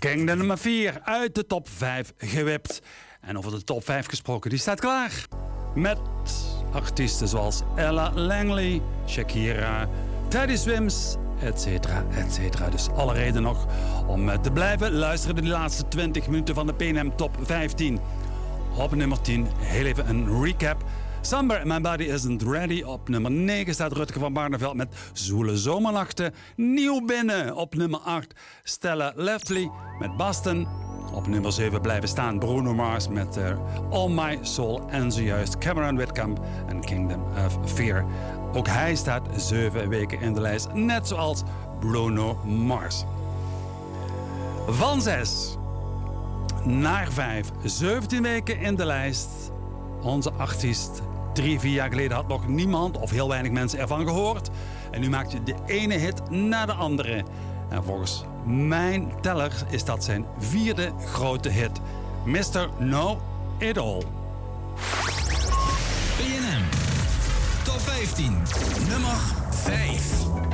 Kingdom nummer 4 uit de top 5 gewipt. En over de top 5 gesproken, die staat klaar. Met artiesten zoals Ella Langley, Shakira, Teddy Swims, etcetera, etcetera. Dus alle reden nog om te blijven luisteren de laatste 20 minuten van de PNM Top 15. Op nummer 10, heel even een recap. Samber, My Body Isn't Ready. Op nummer 9 staat Rutger van Barneveld met Zoele Zomernachten. Nieuw binnen op nummer 8. Stella Leftley met Boston. Op nummer 7 blijven staan Bruno Mars met All My Soul. En zojuist Cameron Whitcomb en Kingdom of Fear. Ook hij staat 7 weken in de lijst, net zoals Bruno Mars. Van 6 naar 5, 17 weken in de lijst. Onze artiest 3-4 jaar geleden had nog niemand of heel weinig mensen ervan gehoord. En nu maakt hij de ene hit na de andere. En volgens mijn teller is dat zijn 4e grote hit. Mr. Know It All. PNM Top 15, nummer 5.